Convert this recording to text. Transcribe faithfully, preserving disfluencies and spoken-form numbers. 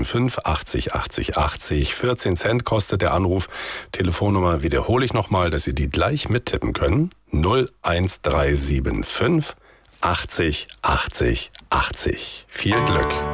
sieben fünf achtzig achtzig achtzig. vierzehn Cent kostet der Anruf. Telefonnummer wiederhole ich nochmal, dass Sie die gleich mittippen können. null eins drei sieben fünf achtzig achtzig achtzig. Viel Glück.